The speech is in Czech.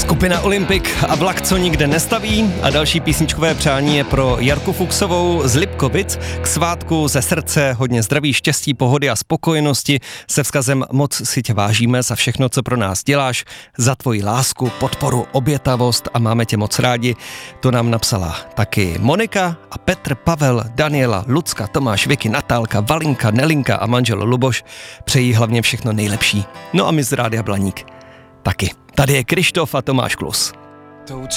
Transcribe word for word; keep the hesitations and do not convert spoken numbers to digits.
Skupina Olympik a vlak, co nikde nestaví, a další písničkové přání je pro Jarku Fuchsovou z Lipkovic. K svátku ze srdce hodně zdraví, štěstí, pohody a spokojenosti se vzkazem moc si tě vážíme za všechno, co pro nás děláš, za tvoji lásku, podporu, obětavost a máme tě moc rádi. To nám napsala taky Monika a Petr, Pavel, Daniela, Lucka, Tomáš, Vicky, Natálka, Valinka, Nelinka a manžel Luboš. Přejí hlavně všechno nejlepší. No a my z Rádia Blaník taky. Tady je Krištof a Tomáš Klus. Tou